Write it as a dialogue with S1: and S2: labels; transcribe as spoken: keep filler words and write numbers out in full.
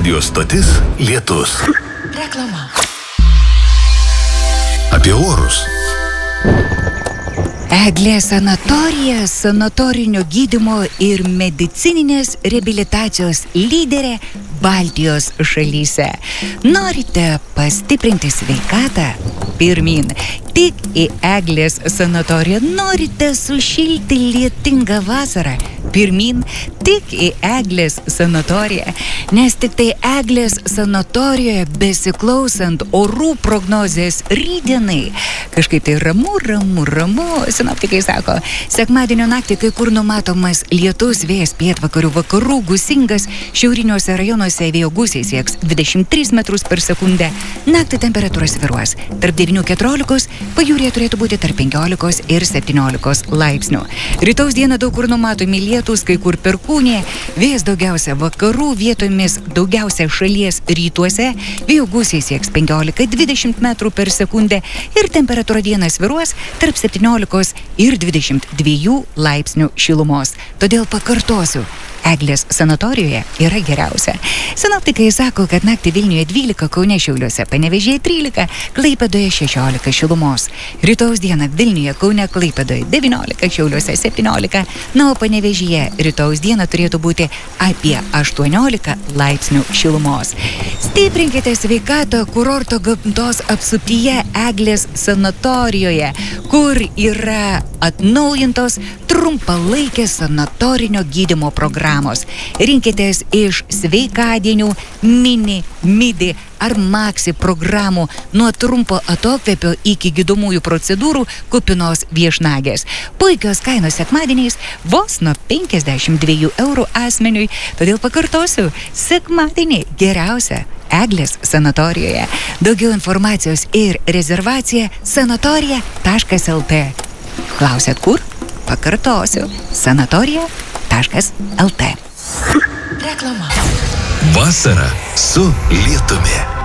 S1: Radio stotis Lietus.
S2: Reklama.
S1: Apie orus.
S2: Eglė sanatorija, sanatorinio gydymo ir medicininės reabilitacijos lyderė Baltijos šalyse. Norite pastiprinti sveikatą? Pirmyn. Tik į Eglės sanatoriją. Norite sušilti lietingą vasarą? Pirmyn. Tik į Eglės sanatoriją. Nes tik tai Eglės sanatorijoje besiklausant orų prognozės rytdienai. Kažkaip tai ramu, ramu, ramu. Sinoptikai sako, sekmadienio naktį kai kur numatomas lietus, vėjas pietvakarių vakarų gūsingas, šiauriniuose rajonuose vėjo gūsiai sieks dvidešimt tris metrus per sekundę. Naktį temperatūra svyruos tarp devynių keturiolikos, pajūryje turėtų būti tarp penkiolikos ir septyniolikos laipsnių. Rytaus dieną daug kur numatomi lietus, kai kur perkūnija, vėjas daugiausia vakarų, vietomis daugiausia šalies rytuose, vėjo gūsiai sieks penkiolika dvidešimt metrų per sekundę ir temperatūra dieną svyruos tarp septyniolikos ir dvidešimt dviejų laipsnių šilumos. Todėl pakartosiu, Eglės sanatorijoje yra geriausia. Sinoptikai sako, kad naktį Vilniuje dvylika, Kaune, Šiauliuose, Panevėžyje trylika, Klaipėdoje šešiolika šilumos. Rytaus dieną Vilniuje, Kaune, Klaipėdoje devyniolika, Šiauliuose septyniolika, na, o Panevėžyje rytaus dieną turėtų būti apie aštuoniolika laipsnių šilumos. Stiprinkite sveikatą kurorto gamtos apsuptyje Eglės sanatorijoje, kur yra atnaujintos trumpalaikės sanatorinio gydymo programos. Rinkitės iš sveikadienių, mini, midi ar maxi programų nuo trumpo atokvėpio iki gydomųjų procedūrų kupinos viešnagės. Puikios kainos sekmadieniais vos nuo penkiasdešimt dviejų eurų asmeniui. Todėl pakartosiu, sekmadienį geriausia Eglės sanatorijoje. Daugiau informacijos ir rezervacija sanatorija taškas lt. Klausėt kur? Pakartosiu, sanatorija taškas lt. Reklama.
S1: Vasara su lietumi.